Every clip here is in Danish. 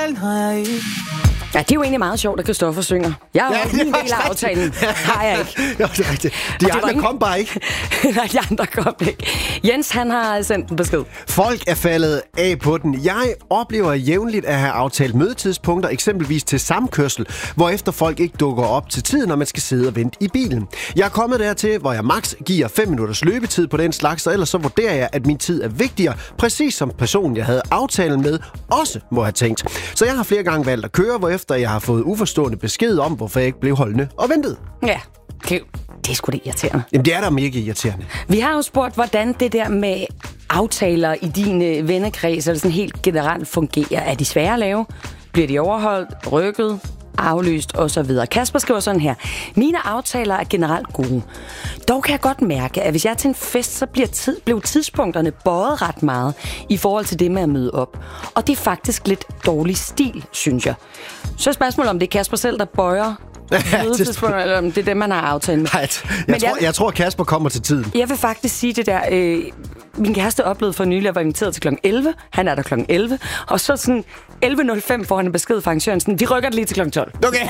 aftalen har jeg ikke. Ja, det er jo egentlig meget sjovt, at Christoffer synger. Jeg har jo en del af aftalen. Har jeg ikke. Ja, det er rigtigt. De andre kom bare ikke. Nej, de andre kom ikke. Jens, han har sendt en besked. Folk er faldet af på den. Jeg oplever jævnligt at have aftalt mødetidspunkter, eksempelvis til samkørsel, hvorefter folk ikke dukker op til tiden, når man skal sidde og vente i bilen. Jeg er kommet dertil, hvor jeg maks giver 5 minutters løbetid på den slags, og ellers så vurderer jeg, at min tid er vigtigere, præcis som personen, jeg havde aftalen med, også må have tænkt. Så jeg har flere gange valgt at køre, hvorefter jeg har fået uforstående besked om, hvorfor jeg ikke blev holdende og ventet. Ja, det er sgu da irriterende. Jamen, det er da mega irriterende. Vi har jo spurgt, hvordan det der med aftaler i din vennekreds, eller sådan helt generelt fungerer. Er de svære at lave? Bliver de overholdt, rykket, aflyst osv.? Kasper skriver sådan her. Mine aftaler er generelt gode. Dog kan jeg godt mærke, at hvis jeg er til en fest, så blev tidspunkterne bøjet ret meget i forhold til det med at møde op. Og det er faktisk lidt dårlig stil, synes jeg. Så er spørgsmålet, om det er Kasper selv, der bøjer mødetidspunkter, eller om det er dem, man har aftalt med. Nej, jeg tror, Kasper kommer til tiden. Jeg vil faktisk sige det der. Min kæreste oplevede for nylig, at jeg var inviteret til kl. 11. Han er der kl. 11. Og så sådan 11.05 får han en besked fra arrangøren. Sådan, vi rykker det lige til kl. 12. Okay.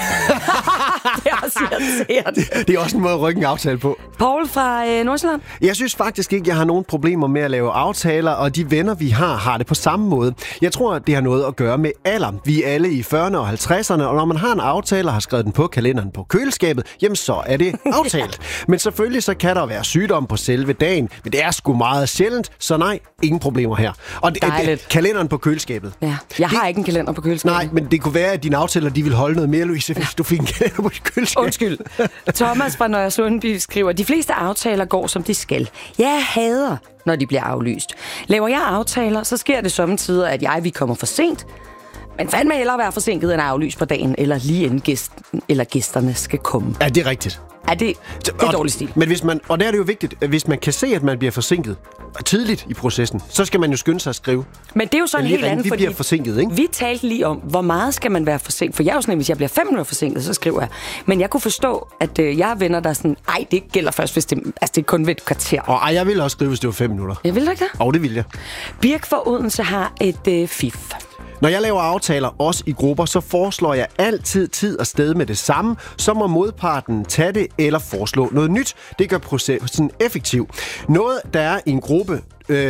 Det er også irriterende. Det er også en måde at rykke en aftale på. Paul fra Nordsjælland. Jeg synes faktisk ikke, jeg har nogen problemer med at lave aftaler, og de venner, vi har det på samme måde. Jeg tror, det har noget at gøre med alder. Vi er alle i 40'erne og 50'erne, og når man har en aftale og har skrevet den på kalenderen på køleskabet, jamen så er det aftalt. Men selvfølgelig så kan der være sygdom på selve dagen, men det er sgu meget sjældent, så nej, ingen problemer her. Og kalenderen på køleskabet. Ja, jeg har ikke en kalender på køleskabet. Nej, men det kunne være, at dine aftaler, de vil holde noget mere, Louise, hvis du fik en kalender på køleskabet. Undskyld. Thomas fra Nørre Sundby skriver, de fleste aftaler går, som de skal. Jeg hader, når de bliver aflyst. Laver jeg aftaler, så sker det sommetider, at vi kommer for sent. Men fandme hellere være forsinket end aflyst på dagen, eller lige inden gæsterne skal komme. Ja, det er rigtigt. Ja, det er dårlig stil. Men og der er det jo vigtigt, at hvis man kan se, at man bliver forsinket tidligt i processen, så skal man jo skynde sig at skrive. Men det er jo sådan helt andet, fordi vi bliver forsinket, ikke? Vi talte lige om, hvor meget skal man være forsinket. For jeg er jo sådan, hvis jeg bliver 5 minutter forsinket, så skriver jeg. Men jeg kunne forstå, at jeg har venner, der er sådan, det gælder først, hvis det er kun ved et kvarter. Og jeg vil også skrive, hvis det var 5 minutter. Jeg vil ikke det? Det vil jeg. Birk fra Odense har et fif. Når jeg laver aftaler, også i grupper, så foreslår jeg altid tid og sted med det samme. Så må modparten tage det eller foreslå noget nyt. Det gør processen effektiv. Noget, der er i en gruppe,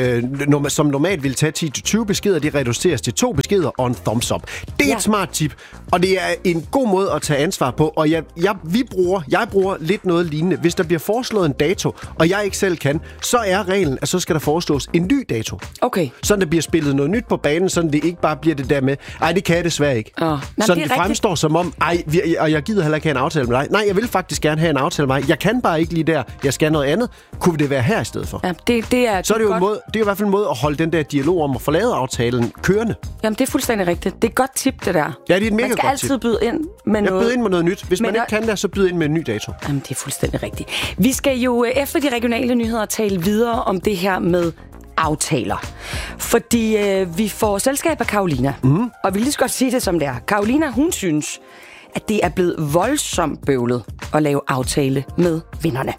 som normalt vil tage 10-20 beskeder, det reduceres til 2 beskeder og en thumbs up. Det er et smart tip, og det er en god måde at tage ansvar på. Og jeg bruger lidt noget lignende. Hvis der bliver foreslået en dato, og jeg ikke selv kan, så er reglen, at så skal der foreslås en ny dato. Okay. Sådan der bliver spillet noget nyt på banen, sådan det ikke bare bliver det der med, det kan jeg desværre ikke. Så det fremstår som om, og jeg gider heller ikke have en aftale med dig. Nej, jeg vil faktisk gerne have en aftale med dig. Jeg kan bare ikke lige der. Jeg skal noget andet. Kunne det være her i stedet for? Ja, det er så er det jo det er i hvert fald en måde at holde den der dialog om at få lavet aftalen kørende. Jamen, det er fuldstændig rigtigt. Det er et godt tip, det der. Ja, det er et mega godt tip. Man skal altid byde ind med noget. Byde ind med noget nyt. Hvis man ikke kan det, så byde ind med en ny dato. Jamen, det er fuldstændig rigtigt. Vi skal jo efter de regionale nyheder tale videre om det her med aftaler. Fordi vi får selskab af Karolina. Og vi vil lige så godt sige det som det er. Karolina, hun synes, at det er blevet voldsomt bøvlet at lave aftale med vennerne.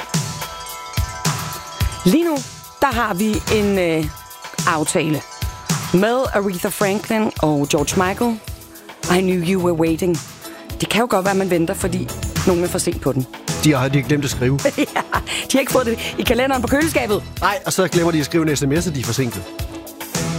Lige nu, der har vi en aftale med Aretha Franklin og George Michael. I Knew You Were Waiting. Det kan jo godt være, at man venter, fordi nogen er for sent på den. De har glemt at skrive. Ja, de har ikke fået det i kalenderen på køleskabet. Nej, og så glemmer de at skrive en sms, og de er forsinket.